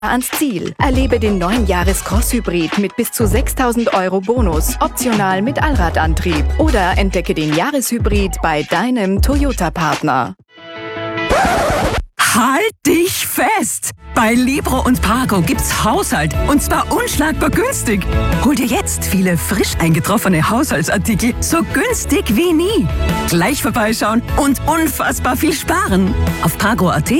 ans Ziel. Erlebe den neuen Jahres-Cross-Hybrid mit bis zu 6.000 € Bonus, optional mit Allradantrieb. Oder entdecke den Jahreshybrid bei deinem Toyota-Partner. Halt dich fest! Bei Libro und Parco gibt's Haushalt und zwar unschlagbar günstig. Hol dir jetzt viele frisch eingetroffene Haushaltsartikel so günstig wie nie. Gleich vorbeischauen und unfassbar viel sparen. Auf Parco.at